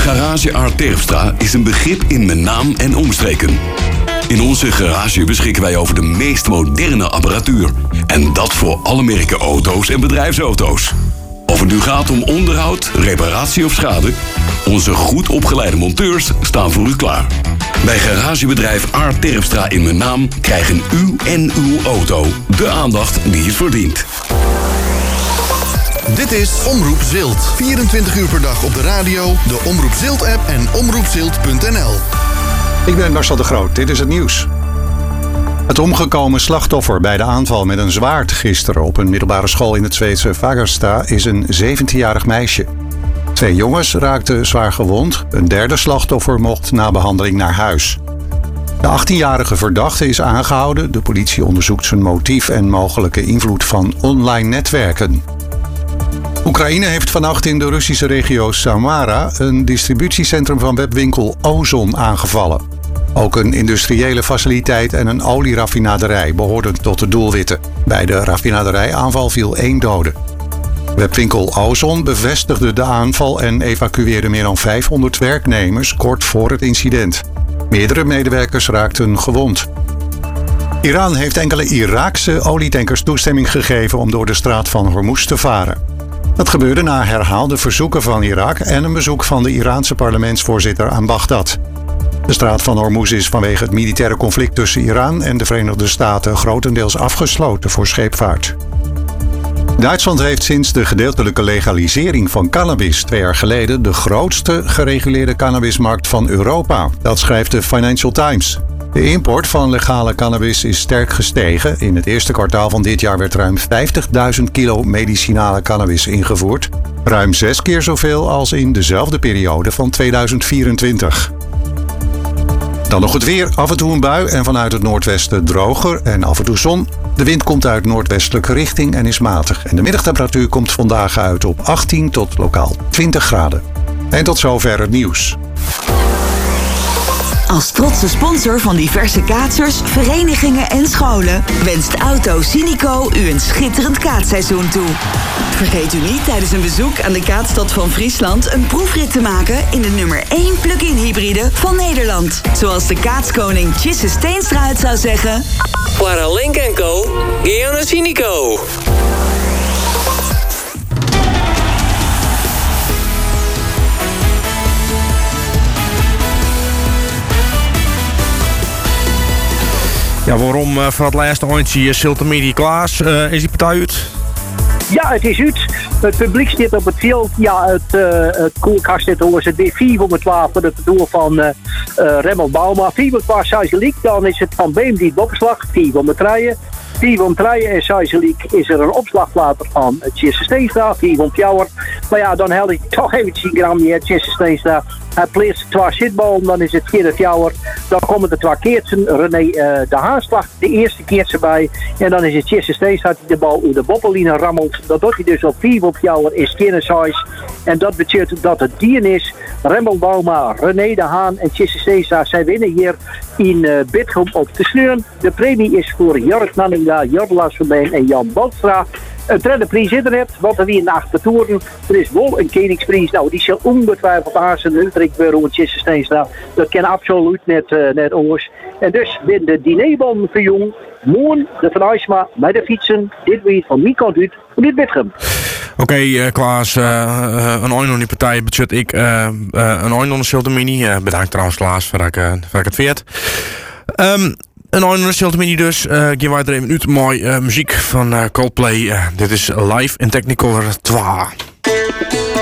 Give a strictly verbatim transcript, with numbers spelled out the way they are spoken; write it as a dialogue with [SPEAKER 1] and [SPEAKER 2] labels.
[SPEAKER 1] Garage Art Terpstra is een begrip in mijn naam en omstreken. In onze garage beschikken wij over de meest moderne apparatuur. En dat voor alle merken auto's en bedrijfsauto's. Of het nu gaat om onderhoud, reparatie of schade, onze goed opgeleide monteurs staan voor u klaar. Bij garagebedrijf Art Terpstra in mijn naam krijgen u en uw auto de aandacht die het verdient.
[SPEAKER 2] Dit is Omroep Zilt. vierentwintig uur per dag op de radio, de Omroep Zilt-app en omroep zilt punt n l.
[SPEAKER 3] Ik ben Marcel de Groot, dit is het nieuws. Het omgekomen slachtoffer bij de aanval met een zwaard gisteren op een middelbare school in het Zweedse Fagersta is een zeventienjarig meisje. Twee jongens raakten zwaar gewond, een derde slachtoffer mocht na behandeling naar huis. De achttienjarige verdachte is aangehouden, de politie onderzoekt zijn motief en mogelijke invloed van online netwerken. Oekraïne heeft vannacht in de Russische regio Samara een distributiecentrum van webwinkel Ozon aangevallen. Ook een industriële faciliteit en een olieraffinaderij behoorden tot de doelwitten. Bij de raffinaderijaanval viel één dode. Webwinkel Ozon bevestigde de aanval en evacueerde meer dan vijfhonderd werknemers kort voor het incident. Meerdere medewerkers raakten gewond. Iran heeft enkele Iraakse olietankers toestemming gegeven om door de straat van Hormuz te varen. Dat gebeurde na herhaalde verzoeken van Irak en een bezoek van de Iraanse parlementsvoorzitter aan Bagdad. De straat van Hormuz is vanwege het militaire conflict tussen Iran en de Verenigde Staten grotendeels afgesloten voor scheepvaart. Duitsland heeft sinds de gedeeltelijke legalisering van cannabis twee jaar geleden de grootste gereguleerde cannabismarkt van Europa. Dat schrijft de Financial Times. De import van legale cannabis is sterk gestegen. In het eerste kwartaal van dit jaar werd ruim vijftigduizend kilo medicinale cannabis ingevoerd. Ruim zes keer zoveel als in dezelfde periode van tweeduizend vierentwintig. Dan nog het weer. Af en toe een bui en vanuit het noordwesten droger en af en toe zon. De wind komt uit noordwestelijke richting en is matig. En de middagtemperatuur komt vandaag uit op achttien tot lokaal twintig graden. En tot zover het nieuws.
[SPEAKER 4] Als trotse sponsor van diverse kaatsers, verenigingen en scholen wenst Auto Cynico u een schitterend kaatsseizoen toe. Vergeet u niet tijdens een bezoek aan de Kaatstad van Friesland een proefrit te maken in de nummer één plug-in hybride van Nederland. Zoals de kaatskoning Tjisse Steenstra het zou zeggen:
[SPEAKER 5] Para Link en Co, ga naar Cynico.
[SPEAKER 6] Ja, waarom uh, voor het laatste eindje Zilte Media Klaas? Uh, is die partij uit?
[SPEAKER 7] Ja, het is uit. Het publiek zit op het veld. Ja, het, uh, het koelkast zit hoor. Het vierhonderdtwaalf voor het doel van uh, uh, Remmel Bauma. vierhonderdtwaalf Sijseliek. Dan is het van Beem die opslag. vierhonderdrijden. vierhonderdrijden en Sijseliek is er een opslagplater van Tjisse Steenstra. vierhonderd. Maar ja, dan hel ik toch eventjes een gramje Tjisse Steenstra. Hij pleegt twee zitballen, dan is het vierhonderd jouwer. Dan komen er twee keertsen. René uh, de Haanslag, de eerste keertje bij. En dan is het Tjisse Steenstra die de bal over de boppeline rammelt. Dat doet hij dus op vierhonderd jouwer is kindersize. En dat betekent dat het dien is. Remmel Bauma, René de Haan en Tjisse Steenstra. Zij winnen hier in uh, Bitgum op de Sneuren. De premie is voor Jörg Nanninga, Jordelaars Verbeen en Jan Balstra. Een derde prijs is er net, want er weer in de achtertoeren. Er is wel een koningsprijs. Nou, die zal ongetwijfeld aan zijn Ultrikbureau en Tjisse Steenstra. Dat kan absoluut net, uh, net oors. En dus binnen de dinerbal voor jong. Morgen de Van Aysma met de fietsen. Dit weer van Mico Duut van dit Bitgum.
[SPEAKER 6] Oké, okay, uh, Klaas, uh, uh, een einde aan die partij budget ik uh, uh, een einde aan de Zilte Mini. Uh, bedankt trouwens, Klaas, voor dat ik, uh, voor ik het veert. Um, Een einde Zilte Mini dus. Uh, geven wij er even uit. Mooi uh, muziek van uh, Coldplay. Uh, dit is Live in Technicolor twee.